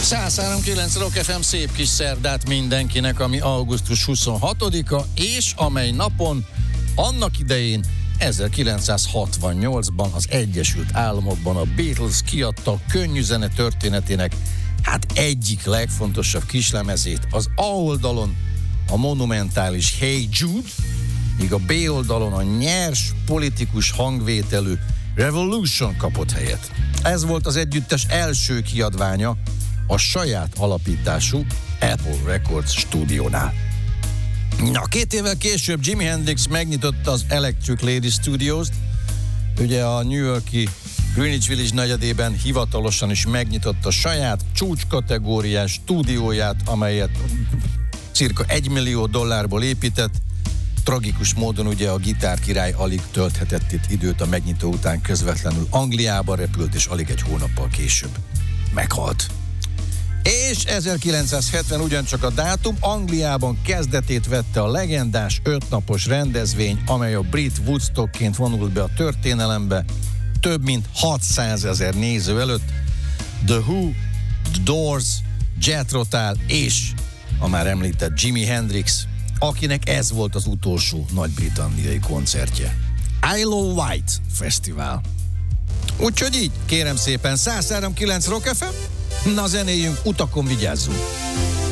103.9 Rock FM, szép kis szerdát mindenkinek, ami augusztus 26-a, és amely napon annak idején 1968-ban az Egyesült Államokban a Beatles kiadta a könnyű zene történetének egyik legfontosabb kislemezét. Az A oldalon a monumentális Hey Jude, míg a B oldalon a nyers, politikus hangvételű Revolution kapott helyet. Ez volt az együttes első kiadványa a saját alapítású Apple Records stúdiónál. Na, 2 évvel később Jimi Hendrix megnyitotta az Electric Lady Studios-t, ugye a New York-i Greenwich Village negyedében hivatalosan is megnyitotta saját csúcskategóriás stúdióját, amelyet cirka $1 millió épített. Tragikus módon ugye a gitárkirály alig tölthetett itt időt a megnyitó után, közvetlenül Angliába repült, és alig egy hónappal később meghalt. És 1970 ugyancsak a dátum, Angliában kezdetét vette a legendás 5 napos rendezvény, amely a brit Woodstockként vonult be a történelembe, több mint 600 000 néző előtt. The Who, The Doors, Jethro Tull és a már említett Jimi Hendrix, akinek ez volt az utolsó nagy-britanniai koncertje. Isle of Wight Fesztivál. Úgyhogy így, kérem szépen, 103.9 Rock FM, na zenéljünk, utakon vigyázzunk!